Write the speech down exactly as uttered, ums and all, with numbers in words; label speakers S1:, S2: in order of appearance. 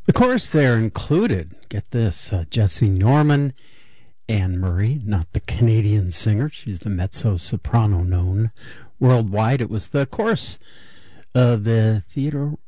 S1: The chorus there included, get this, uh, Jesse Norman, Anne Murray, not the Canadian singer. She's the mezzo-soprano known worldwide. It was the chorus of the Theodore